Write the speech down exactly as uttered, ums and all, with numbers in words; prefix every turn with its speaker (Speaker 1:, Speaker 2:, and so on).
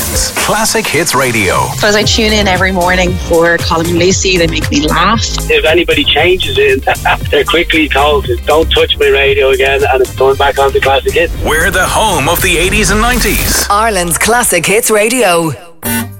Speaker 1: Ireland's Classic Hits Radio.
Speaker 2: Because I tune in every morning for Colin and Lucy. They make me laugh.
Speaker 3: If anybody changes it, they're quickly told to don't touch my radio again, and it's going back on to Classic Hits.
Speaker 1: We're the home of the eighties and nineties.
Speaker 4: Ireland's Classic Hits Radio.